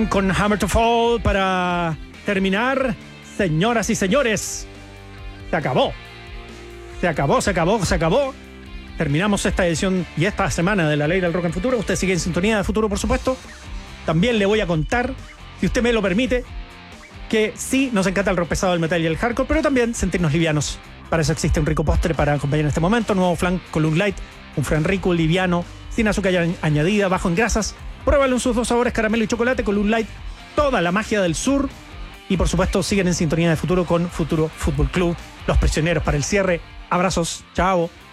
Flan con Hammer to Fall para terminar. Señoras y señores, se acabó. Se acabó. Terminamos esta edición y esta semana de La Ley del Rock en Futuro. Usted sigue en sintonía de Futuro, por supuesto. También le voy a contar, si usted me lo permite, que sí, nos encanta el rock pesado, el metal y el hardcore, pero también sentirnos livianos. Para eso existe un rico postre para acompañar en este momento. Nuevo flan Column Light, un flan rico, liviano, sin azúcar añadida, bajo en grasas. Pruébalo en sus dos sabores, caramelo y chocolate. Column Light, toda la magia del sur. Y por supuesto, siguen en sintonía de Futuro con Futuro Fútbol Club. Los prisioneros para el cierre. Abrazos, chao.